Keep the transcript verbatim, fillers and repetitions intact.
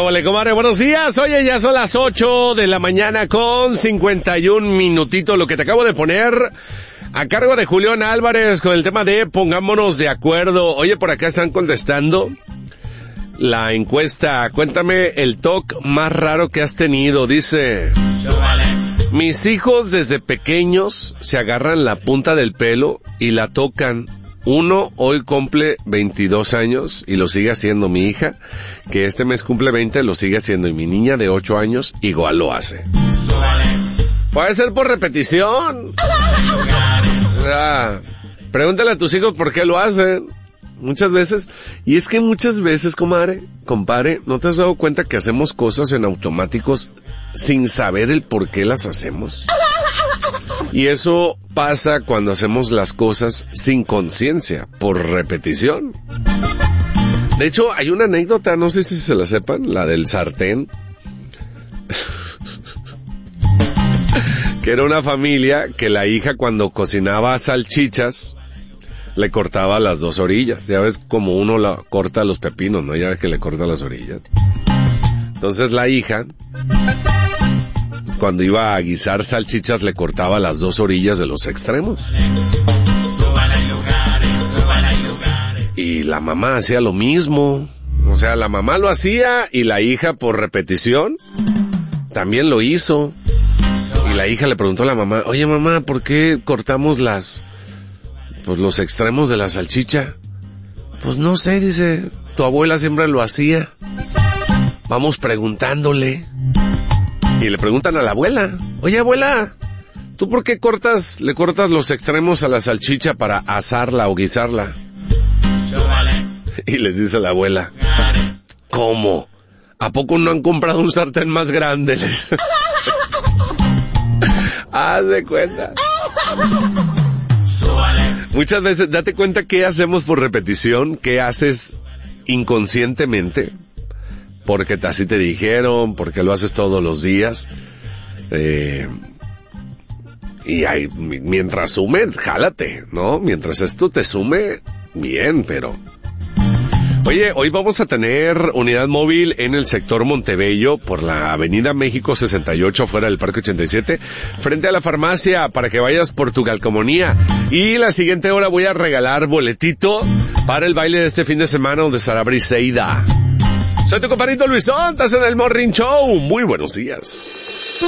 vale, comadre, buenos días. Oye, ya son las ocho de la mañana con cincuenta y un minutitos. Lo que te acabo de poner a cargo de Julián Álvarez con el tema de pongámonos de acuerdo. Oye, por acá están contestando la encuesta. Cuéntame el toque más raro que has tenido. Dice, mis hijos desde pequeños se agarran la punta del pelo y la tocan. Uno hoy cumple veintidós años y lo sigue haciendo. Mi hija, que este mes cumple veinte, lo sigue haciendo. Y mi niña de ocho años igual lo hace. Puede ser por repetición. O sea, pregúntale a tus hijos por qué lo hacen. Muchas veces. Y es que muchas veces, comadre, compadre, ¿no te has dado cuenta que hacemos cosas en automáticos sin saber el por qué las hacemos? Y eso pasa cuando hacemos las cosas sin conciencia, por repetición. De hecho, hay una anécdota, no sé si se la sepan, la del sartén. Que era una familia que la hija cuando cocinaba salchichas le cortaba las dos orillas. Ya ves como uno la corta los pepinos, ¿no? Ya ves que le corta las orillas. Entonces la hija, cuando iba a guisar salchichas, le cortaba las dos orillas de los extremos. Y la mamá hacía lo mismo. O sea, la mamá lo hacía y la hija, por repetición, también lo hizo. Y la hija le preguntó a la mamá, oye mamá, ¿por qué cortamos las, pues los extremos de la salchicha? Pues no sé, dice, tu abuela siempre lo hacía. Vamos preguntándole. Y le preguntan a la abuela, oye abuela, ¿tú por qué cortas, le cortas los extremos a la salchicha para asarla o guisarla? Y les dice la abuela, ¿cómo? ¿A poco no han comprado un sartén más grande? Haz de cuenta. Muchas veces, date cuenta qué hacemos por repetición, qué haces inconscientemente. Porque así te dijeron, porque lo haces todos los días. Eh, y ahí, mientras sume, jálate, ¿no? Mientras esto te sume, bien, pero... Oye, hoy vamos a tener unidad móvil en el sector Montebello, por la avenida México sesenta y ocho, fuera del Parque ochenta y siete, frente a la farmacia, para que vayas por tu calcomanía. Y la siguiente hora voy a regalar boletito para el baile de este fin de semana, donde estará Briseida. Soy tu compadrito Luisón, estás en el Morning Show. Muy buenos días.